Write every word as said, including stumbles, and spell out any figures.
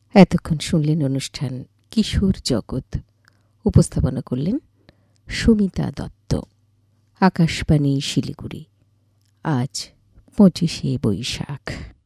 এতক্ষণ শুনলেন অনুষ্ঠান কিশোর জগৎ। উপস্থাপনা করলেন সুমিতা দত্ত। আকাশবাণী শিলিগুড়ি। আজ পঁচিশে বৈশাখ।